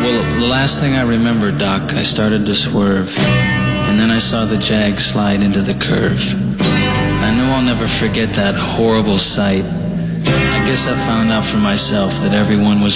Well, the last thing I remember, Doc, I started to swerve, and then I saw the Jag slide into the curve. I know I'll never forget that horrible sight. I guess I found out for myself that everyone was